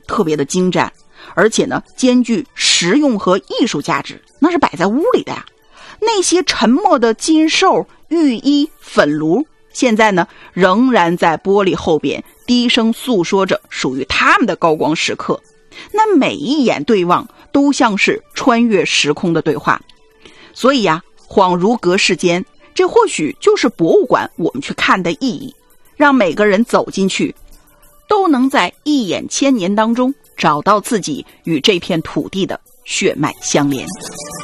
特别的精湛，而且呢兼具实用和艺术价值，那是摆在屋里的呀。那些沉默的金兽、玉衣、粉炉，现在呢仍然在玻璃后边低声诉说着属于他们的高光时刻。那每一眼对望都像是穿越时空的对话。所以呀，恍如隔世间，这或许就是博物馆我们去看的意义，让每个人走进去都能在一眼千年当中找到自己与这片土地的血脉相连。